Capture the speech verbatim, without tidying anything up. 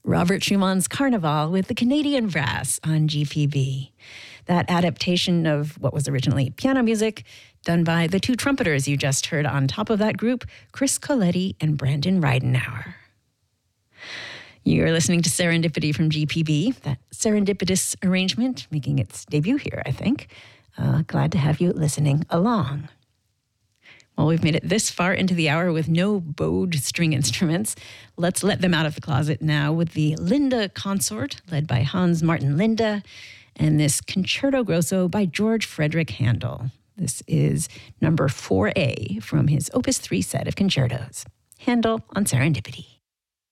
Robert Schumann's Carnival with the Canadian Brass on G P B. That adaptation of what was originally piano music done by the two trumpeters you just heard on top of that group, Chris Coletti and Brandon Reidenauer. You're listening to Serendipity from G P B, that serendipitous arrangement making its debut here, I think. Uh, glad to have you listening along. Well, we've made it this far into the hour with no bowed string instruments. Let's let them out of the closet now with the Linda Consort, led by Hans Martin Linde, and this Concerto Grosso by George Frederick Handel. This is number four A from his Opus three set of concertos. Handel on Serendipity.